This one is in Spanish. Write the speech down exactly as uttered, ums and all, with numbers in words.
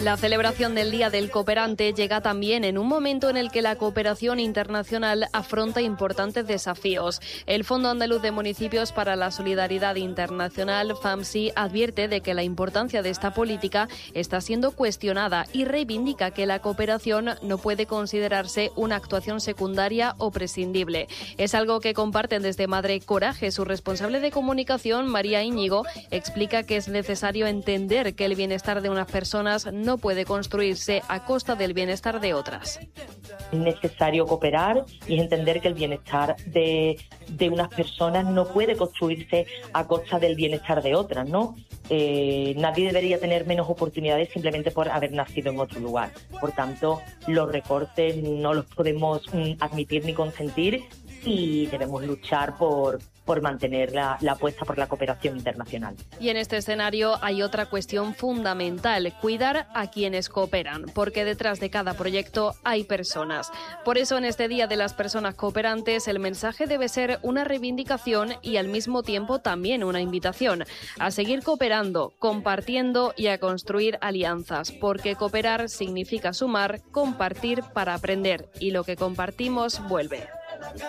La celebración del Día del Cooperante llega también en un momento en el que la cooperación internacional afronta importantes desafíos. El Fondo Andaluz de Municipios para la Solidaridad Internacional, FAMSI, advierte de que la importancia de esta política está siendo cuestionada y reivindica que la cooperación no puede considerarse una actuación secundaria o prescindible. Es algo que comparten desde Madre Coraje. Su responsable de comunicación, María Íñigo, explica que es necesario entender que el bienestar de unas personas no puede construirse a costa del bienestar de otras. Es necesario cooperar y entender que el bienestar de, de unas personas no puede construirse a costa del bienestar de otras, ¿no? Eh, nadie debería tener menos oportunidades simplemente por haber nacido en otro lugar. Por tanto, los recortes no los podemos mm, admitir ni consentir y debemos luchar por, por mantener la, la apuesta por la cooperación internacional. Y en este escenario hay otra cuestión fundamental: cuidar a quienes cooperan, porque detrás de cada proyecto hay personas. Por eso, en este Día de las Personas Cooperantes, el mensaje debe ser una reivindicación y al mismo tiempo también una invitación a seguir cooperando, compartiendo y a construir alianzas, porque cooperar significa sumar, compartir para aprender, y lo que compartimos vuelve.